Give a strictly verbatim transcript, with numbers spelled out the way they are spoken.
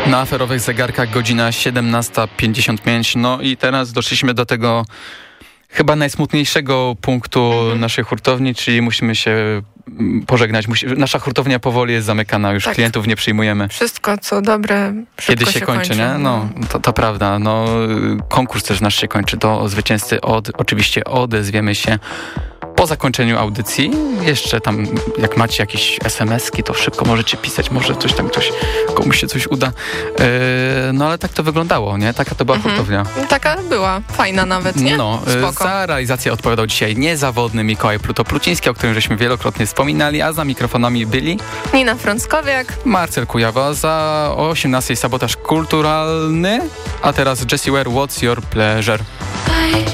Na aferowych zegarkach godzina siedemnasta pięćdziesiąt pięć. No i teraz doszliśmy do tego chyba najsmutniejszego punktu mhm. naszej hurtowni, czyli musimy się pożegnać. Musi, nasza hurtownia powoli jest zamykana, już tak. klientów nie przyjmujemy. Wszystko, co dobre, szybko Kiedy się, się kończy, kończy, nie? No, to, to prawda. No, konkurs też nasz się kończy. Do zwycięzcy od, oczywiście odezwiemy się po zakończeniu audycji. Jeszcze tam, jak macie jakieś es em eski, to szybko możecie pisać. Może coś tam, ktoś, komuś się coś uda. Yy, no ale tak to wyglądało, nie? Taka to była mhm. hurtownia. Taka była. Fajna nawet, nie? No, Spoko. Za realizację odpowiadał dzisiaj niezawodny Mikołaj Pluto-Pluciński, o którym żeśmy wielokrotnie wspominali, a za mikrofonami byli Nina Frąckowiak, Marcel Kujawa, za o osiemnastej sabotaż kulturalny, a teraz Jessie Ware, What's Your Pleasure?